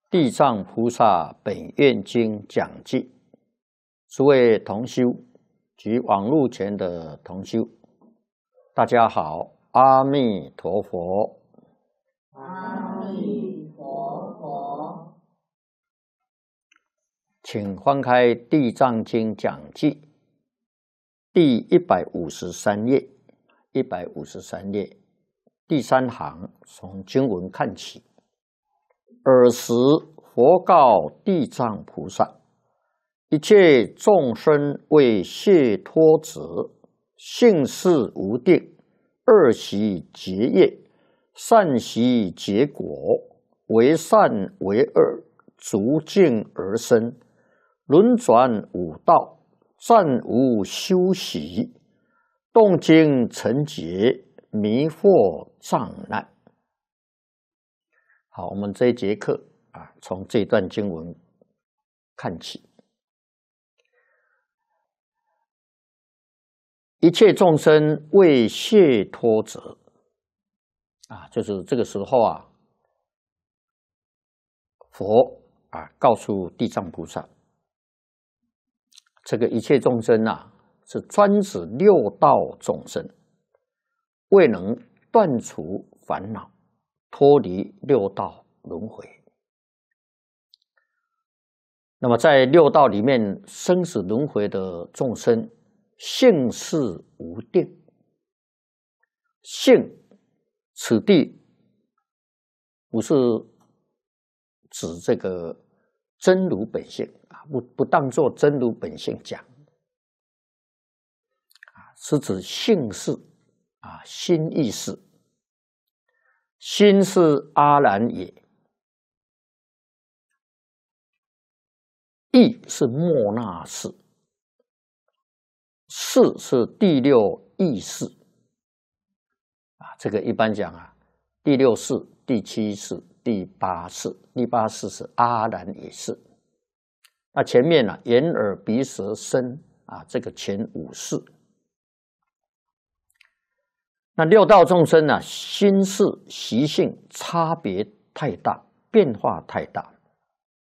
地藏菩萨本愿经讲记，诸位同修及网络前的同修，大家好，阿弥陀佛。 阿弥陀佛。 请翻开《地藏经讲记》第153页，153页第3行，从经文看起。尔时，佛告地藏菩萨：一切众生为解脱者，性事无定，恶习结业，善习结果，为善为恶，逐境而生，轮转五道，暂无休息，动经成劫，迷惑障难。好，我们这一节课从这段经文看起。一切众生为解脱者，就是这个时候佛告诉地藏菩萨，这个一切众生是专指六道众生，未能断除烦恼，脱离六道轮回。那么在六道里面，生死轮回的众生，性事无定。性，此地不是指这个真如本性不当作真如本性讲，是指性事心意识。心是阿然也，意是莫那识，识是第六意识。这个一般讲第六识、第七识、第八识，第八识是阿然也识。那前面眼耳鼻舌身这个前五识。那六道众生心事习性差别太大，变化太大，